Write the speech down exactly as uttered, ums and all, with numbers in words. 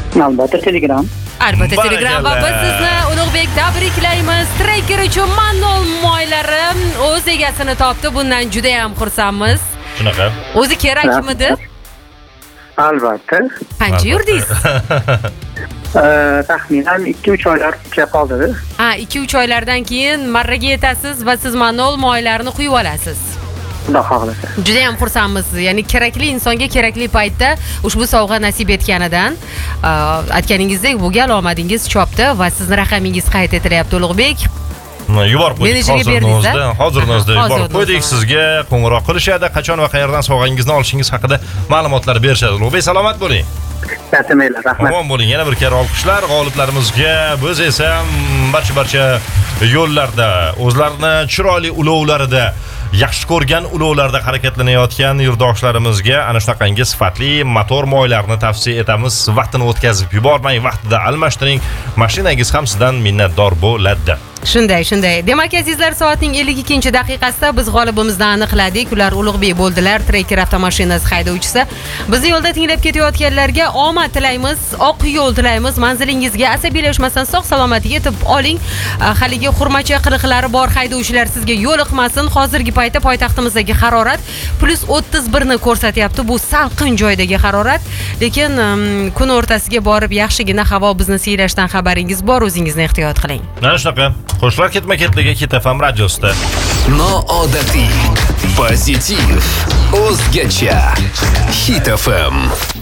Albatta Telegram. Albatta Barakalla. Telegram va biz sizni Ulug'bek tabriklaymiz. Tracker uchun Manol moylari o'z egasini topdi. Bundan juda ham xursandmiz. Shunaqa. O'zi kerakmidi? Albatta. Qancha yurdingiz? Ee, taxminan ikki uch oylarcha qoldi. Ha, ikki uch oylardan keyin marraga yetasiz va siz Manol moylarini quyib olasiz. Xudo xohlasa. Juda ham xursandmiz. Ya'ni kerakli insonga kerakli paytda ushbu sovg'a nasib etganidan, aytganingizdek bu gal omadingiz chopdi va sizning raqamingiz qayd etilyapti Ulug'bek. Yuborib qo'ydik. Menejerga berdingiz-a? Hozirdan, hozirdan Aha, yuborib hozir qo'ydik. o'zi. Sizga qo'ng'iroq qilishadi, qachon va qayerdan sovg'angizni olishingiz haqida ma'lumotlar berishadi. Ulug'bek, salomat bo'ling. Rahmat, rahmat. Omon bo'ling. Yana bir kar olqishlar g'oliblarimizga. Biz esa barcha barcha yo'llarda, o'zlarini chiroyli ulovlarida, yaxshi ko'rgan ulovlarda harakatlanayotgan yurdoshlarimizga ana shunaqangi sifatli motor moylarini tavsiya etamiz. Vaqtini o'tkazib yubormang, vaqtida almashtiring. Mashinangiz ham sizdan minnatdor bo'ladi. Shunday, shunday. Demak, azizlar, soatning ellik ikkinchi daqiqasida biz g'olibimizni aniqladik. Ular Ulug'bek bo'ldilar, Tracker avtomashinasi haydovchisi. Bizni yo'lda tinglab ketayotganlarga omad tilaymiz, oq yo'l tilaymiz. Manzilingizga asabiylashmasdan sog'-salomat yetib oling. Haligi xurmacha qiliqlari bor haydovchilar sizga yo'liqmasin. Hozirgi paytda poytaxtimizdagi harorat plus o'ttiz bir ni ko'rsatyapti. Bu salqin joydagi harorat, lekin kun o'rtasiga borib yaxshigina havo bizni siylashdan xabaringiz bor, o'zingizni ehtiyot qiling. Mana shunaqa. Qo'shlar ketma-ketligi Hit F M radiosida. Noodatiy, pozitiv, o'zgacha. Hit F M.